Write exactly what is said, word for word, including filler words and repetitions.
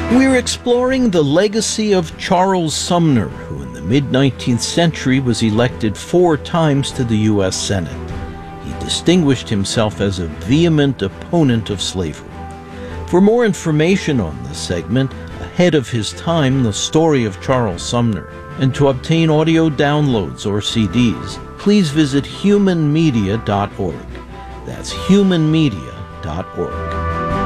We're exploring the legacy of Charles Sumner, who in the mid-nineteenth century was elected four times to the U S Senate. He distinguished himself as a vehement opponent of slavery. For more information on this segment, Ahead of His Time, The Story of Charles Sumner, and to obtain audio downloads or C Ds, please visit human media dot org. That's human media dot org.